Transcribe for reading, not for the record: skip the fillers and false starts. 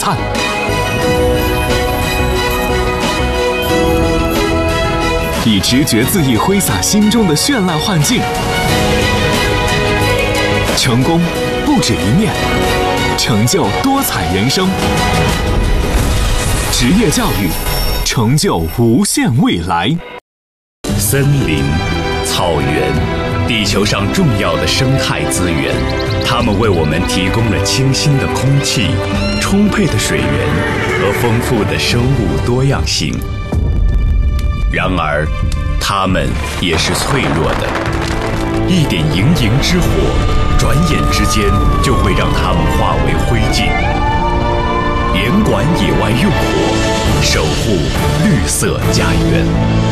灿。以直觉恣意挥洒心中的绚烂幻境。成功不止一面，成就多彩人生。职业教育，成就无限未来。 森林、草原，地球上重要的生态资源，它们为我们提供了清新的空气、充沛的水源和丰富的生物多样性。然而，它们也是脆弱的，一点营营之火，转眼之间就会让它们化为灰烬。严管野外用火，守护绿色家园。